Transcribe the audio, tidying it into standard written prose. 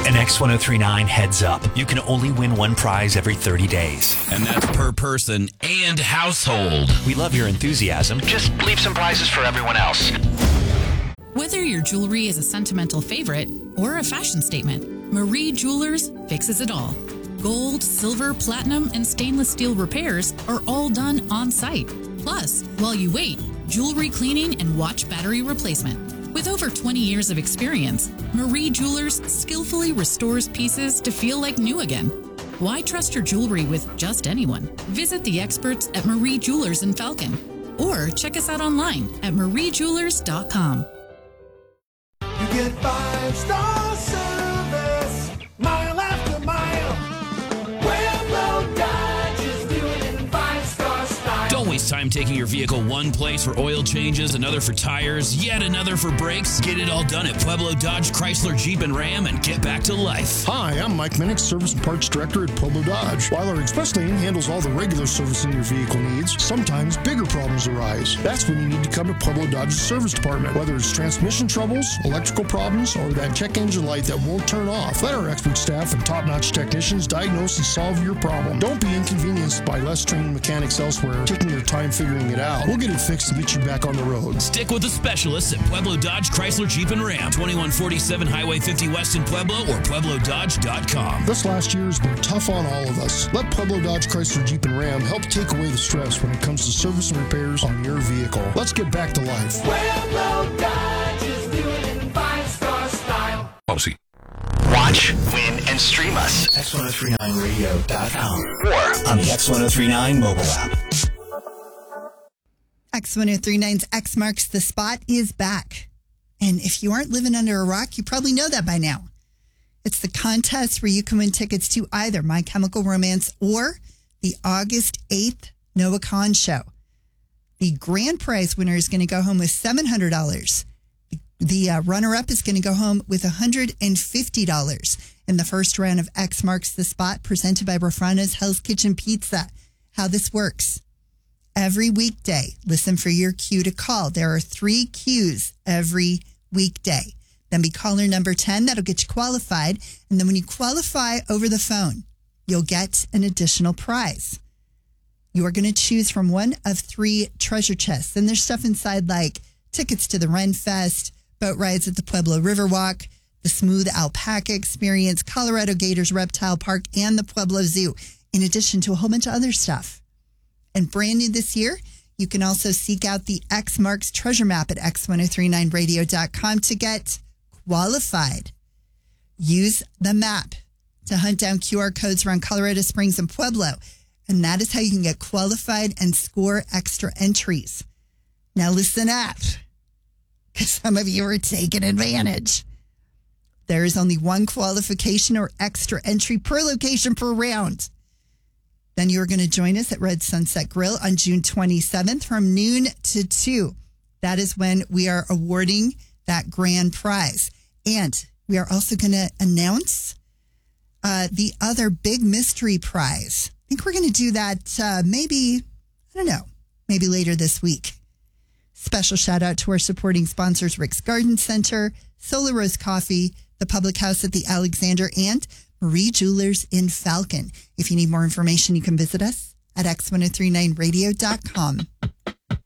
An X1039 heads up. You can only win one prize every 30 days. And that's per person and household. We love your enthusiasm. Just leave some prizes for everyone else. Whether your jewelry is a sentimental favorite or a fashion statement, Marie Jewelers fixes it all. Gold, silver, platinum, and stainless steel repairs are all done on site. Plus, while you wait, jewelry cleaning and watch battery replacement. With over 20 years of experience, Marie Jewelers skillfully restores pieces to feel like new again. Why trust your jewelry with just anyone? Visit the experts at Marie Jewelers in Falcon or check us out online at mariejewelers.com. You get 5-star service, mile after mile. Pueblo Dodge is doing it in 5-star style. Don't waste time taking your vehicle one place for oil changes, another for tires, yet another for brakes. Get it all done at Pueblo Dodge, Chrysler, Jeep, and Ram and get back to life. Hi, I'm Mike Minnick, Service and Parts Director at Pueblo Dodge. While our express lane handles all the regular servicing your vehicle needs, sometimes bigger problems arise. That's when you need to come to Pueblo Dodge's service department. Whether it's transmission troubles, electrical problems, or that check engine light that won't turn off, let our expert staff and top-notch technicians diagnose and solve your problem. Don't be inconvenienced by less trained mechanics elsewhere taking their time figuring it out. We'll get it fixed and get you back on the road. Stick with the specialists at Pueblo Dodge, Chrysler, Jeep, and Ram. 2147 Highway 50 West in Pueblo or PuebloDodge.com. This last year has been tough on all of us. Let Pueblo Dodge, Chrysler, Jeep, and Ram help take away the stress when it comes to service and repairs on your vehicle. Let's get back to life. Pueblo Dodge is doing it in 5-star style. Policy. Watch, win, and stream us. X1039radio.com or on the X1039 mobile app. X1039's X Marks the Spot is back. And if you aren't living under a rock, you probably know that by now. It's the contest where you can win tickets to either My Chemical Romance or the August 8th Noah Kahan show. The grand prize winner is going to go home with $700. The runner-up is going to go home with $150 in the first round of X Marks the Spot presented by Rafrana's Hell's Kitchen Pizza. How this works. Every weekday, listen for your cue to call. There are 3 cues every weekday. Then be caller number 10. That'll get you qualified. And then when you qualify over the phone, you'll get an additional prize. You are going to choose from one of 3 treasure chests. And there's stuff inside like tickets to the Ren Fest, boat rides at the Pueblo Riverwalk, the Smooth Alpaca Experience, Colorado Gators Reptile Park, and the Pueblo Zoo, in addition to a whole bunch of other stuff. And brand new this year, you can also seek out the X Marks treasure map at x1039radio.com to get qualified. Use the map to hunt down QR codes around Colorado Springs and Pueblo. And that is how you can get qualified and score extra entries. Now listen up, because some of you are taking advantage. There is only one qualification or extra entry per location per round. Then you are going to join us at Red Sunset Grill on June 27th from noon to 2. That is when we are awarding that grand prize. And we are also going to announce the other big mystery prize. I think we're going to do that maybe later this week. Special shout out to our supporting sponsors, Rick's Garden Center, Solar Rose Coffee, the Public House at the Alexander, and Marie Jewelers in Falcon. If you need more information, you can visit us at x1039radio.com.